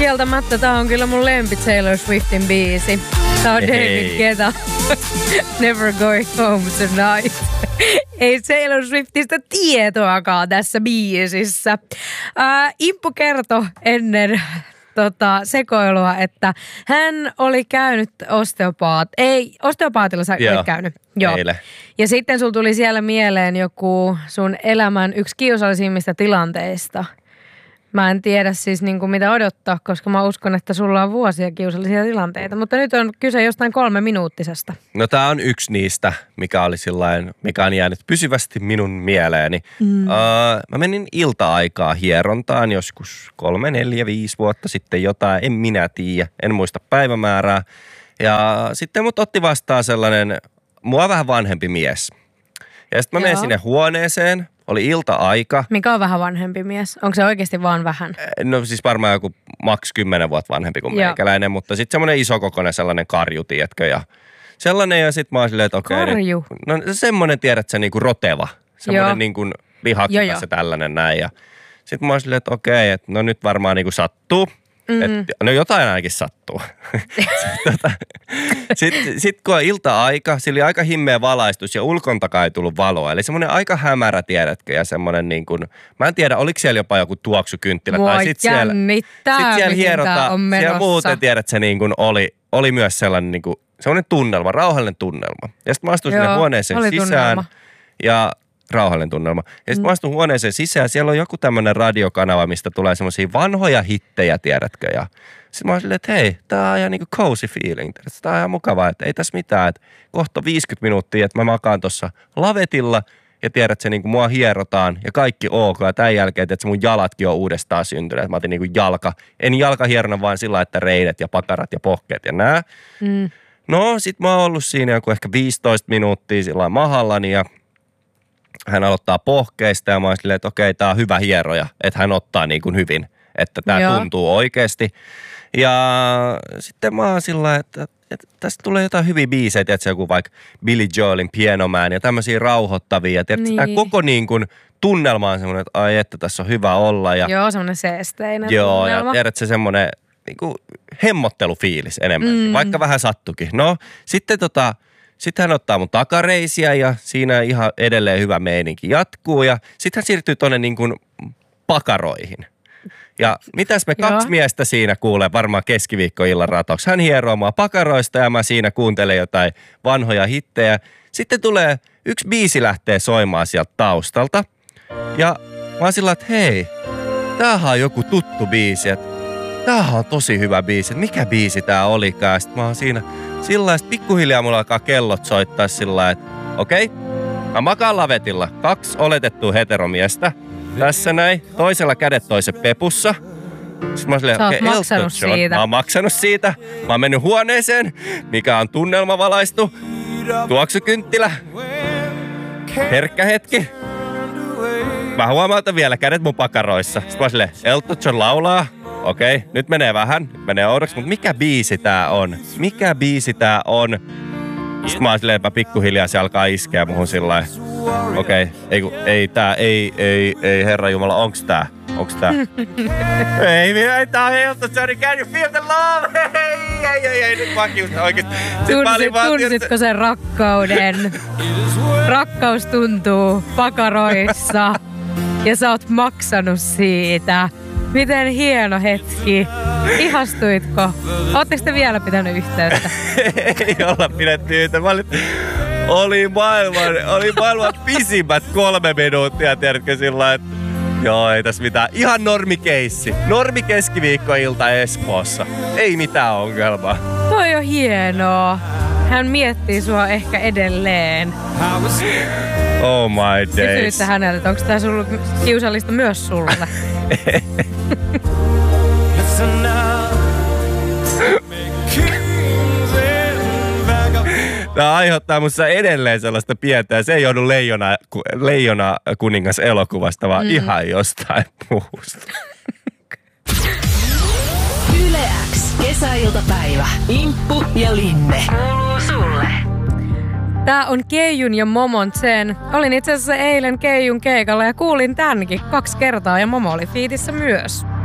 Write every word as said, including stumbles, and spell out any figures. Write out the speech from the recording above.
Kieltämättä tää on kyllä mun lempi Taylor Swiftin biisi. Tää on David Guetta. Never going home tonight. Ei Taylor Swiftistä tietoakaan tässä biisissä. Ää, Imppu kertoi ennen tota, sekoilua, että hän oli käynyt osteopaat. Ei, osteopaatilla sä Joo, olit käynyt. Joo. Eilen. Ja sitten sulla tuli siellä mieleen joku sun elämän yksi kiusallisimmista tilanteista. Mä en tiedä siis niin kuin mitä odottaa, koska mä uskon, että sulla on vuosia kiusallisia tilanteita. Mutta nyt on kyse jostain kolme minuuttisesta. No tää on yksi niistä, mikä oli sillain, mikä on jäänyt pysyvästi minun mieleeni. Mm. Uh, mä menin ilta-aikaa hierontaan joskus kolme, neljä, viisi vuotta sitten jotain. En minä tiedä, en muista päivämäärää. Ja sitten mut otti vastaan sellainen mua vähän vanhempi mies. Ja sitten mä menin sinne huoneeseen. Oli ilta-aika. Mikä on vähän vanhempi mies? Onko se oikeasti vaan vähän? No siis varmaan joku maks kymmenen vuotta vanhempi kuin meikäläinen, mutta sitten semmoinen isokokoinen sellainen karju, tiedätkö, ja sellainen, ja sitten mä oon silleen, että okei. Okay, karju? Nyt, no semmoinen, tiedätkö, niinku roteva. Semmoinen niinku lihaksikas ja tällainen näin, ja sitten mä oon silleen, että okei, okay, että no nyt varmaan niinku sattuu. Mm-hmm. Et, no jotain ainakin sattuu. tota, Sitten sit kun on ilta-aika, sillä oli aika himmeä valaistus ja ulkon takaa ei tullut valoa. Eli semmoinen aika hämärä, tiedätkö, ja semmoinen niin kuin, mä en tiedä, oliko siellä jopa joku tuoksukynttilä. Mua tai sit siellä, sit siellä hierotaan, siellä muuten tiedät, se niin kuin oli, oli myös sellainen niin kuin, semmoinen tunnelma, rauhallinen tunnelma. Ja sitten mä astuin sinne huoneeseen sisään. Tunnelma. Ja rauhallinen tunnelma. Ja sitten mä astun huoneeseen sisään, siellä on joku tämmöinen radiokanava, mistä tulee semmoisia vanhoja hittejä, tiedätkö, ja sitten mä oon silleen, että hei, tää on ihan niinku cozy feeling, tää on ihan mukavaa, että ei tässä mitään, että kohta viisikymmentä minuuttia, että mä makaan tossa lavetilla, ja tiedät, että se niinku mua hierotaan, ja kaikki ok, ja tämän jälkeen, että mun jalatkin on uudestaan syntyneet, mä otin niinku jalka, en jalkahierona vaan sillä, että reidet ja pakarat ja pohkeet ja nää. Mm. No, sit mä oon ollut siinä joku ehkä viisitoista minuuttia sillä mahallani, ja hän aloittaa pohkeista ja mä oon silleen, että okei, tää on hyvä hieroja, että hän ottaa niin kuin hyvin, että tää Joo. tuntuu oikeasti. Ja sitten mä oon sillä, että, että tästä tulee jotain hyviä biisejä, että joku vaikka Billy Joelin Piano Man ja tämmöisiä rauhoittavia. Ja niin. Tämä koko niin kuin tunnelma on semmoinen, että ai että tässä on hyvä olla. Ja, Joo, semmoinen seesteinen Joo, tunnelma. Ja tiedät se semmoinen niin kuin hemmottelufiilis enemmänkin, mm. vaikka vähän sattukin. No, sitten tota... Sitten hän ottaa mun takareisiä ja siinä ihan edelleen hyvä meininki jatkuu. Ja sitten hän siirtyy tuonne niin kuin pakaroihin. Ja mitäs me kaksi Joo. miestä siinä kuulee varmaan keskiviikkoillan ratoksi. Hän hieroo mua pakaroista ja mä siinä kuuntelen jotain vanhoja hittejä. Sitten tulee, yksi biisi lähtee soimaan sieltä taustalta. Ja mä oon sillä, että hei, tämähän on joku tuttu biisi. Että tämähän on tosi hyvä biisi. Että mikä biisi tää olikaan? Sitten mä oon siinä... Sillä että pikkuhiljaa mulla alkaa kellot soittaa sillä että okei, okay, mä makaan lavetilla. Kaksi oletettua heteromiestä. Tässä näin. Toisella kädet toisen pepussa. Sitten mä silleen, okei, okay, maksanut siitä. Mä oon maksanut siitä. Mä oon mennyt huoneeseen, mikä on tunnelmavalaistu. Tuoksukynttilä. Herkkä hetki. Mä huomautan vielä kädet mun pakaroissa. Sitten mä silleen, Elton John laulaa. Okei, okay, nyt menee vähän, menee oudoksi, mutta mikä biisi tää on? Mikä biisi tää on? Sitten mä oon silleen, että pikkuhiljaa se alkaa iskeä muhun sillä okei, okay, ei, ei tää, ei, ei, ei, herra jumala, onks tää? Onks tää? ei, ei, tää on Elton John, can you feel the love? Ei, ei, ei, ei, nyt mä kiusan oikeesti. Tunsit, tunsitko sen rakkauden? Rakkaus tuntuu pakaroissa ja sä oot maksanut siitä. Miten hieno hetki. Ihastuitko? Ootteko te vielä pitänyt yhteyttä? Ei olla pidetty yhteyttä. Mä olin, oli maailman, oli maailman pisimmät kolme minuuttia, tiedätkö sillä että joo, ei tässä mitään. Ihan normikeissi. Normi keskiviikkoilta Espoossa. Ei mitään ongelmaa. Toi on hienoa. Hän miettii sua ehkä edelleen. Oh my days. Kysyitte häneltä, että onko tää sul kiusallista myös sulle? Tämä aiheuttaa musta edelleen sellaista pientä, ja se ei joudu leijona, leijona kuningas elokuvasta, vaan mm. ihan jostain muusta. Yle X, kesäiltapäivä. Imppu ja Linne. Kuuluu sulle. Tää on Keijun ja Momon Zen. Olin itse asiassa eilen Keijun keikalla ja kuulin tämänkin kaksi kertaa ja Momo oli fiitissä myös.